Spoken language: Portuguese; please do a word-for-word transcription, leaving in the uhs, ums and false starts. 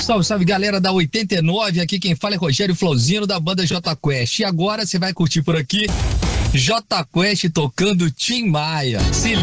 Salve, salve galera da oitenta e nove, aqui quem fala é Rogério Flauzino da banda J Quest. E agora você vai curtir por aqui J Quest tocando Tim Maia. Se liga.